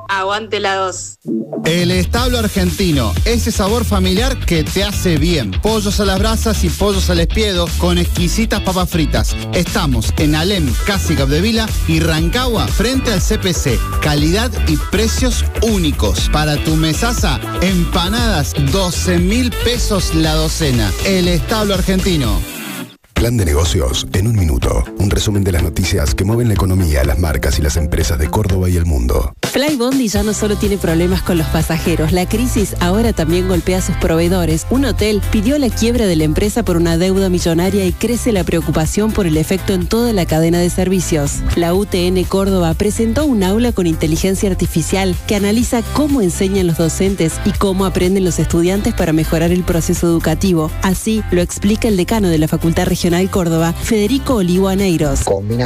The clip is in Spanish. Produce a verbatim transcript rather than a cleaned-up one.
Aguante la dos. El Establo Argentino, ese sabor familiar que te hace bien. Pollos a las brasas y pollos al espiedo con exquisitas papas fritas. Estamos en Alem, casi Capdevila y Rancagua, frente al C P C. Calidad y precios únicos. Para tu mesaza, empanadas, doce mil pesos la docena. El Establo Argentino. Plan de negocios en un minuto. Un resumen de las noticias que mueven la economía, las marcas y las empresas de Córdoba y el mundo. Flybondi ya no solo tiene problemas con los pasajeros, la crisis ahora también golpea a sus proveedores. Un hotel pidió la quiebra de la empresa por una deuda millonaria y crece la preocupación por el efecto en toda la cadena de servicios. La U T N Córdoba presentó un aula con inteligencia artificial que analiza cómo enseñan los docentes y cómo aprenden los estudiantes para mejorar el proceso educativo. Así lo explica el decano de la Facultad Regional Córdoba, Federico Olivo Aneiros. Combina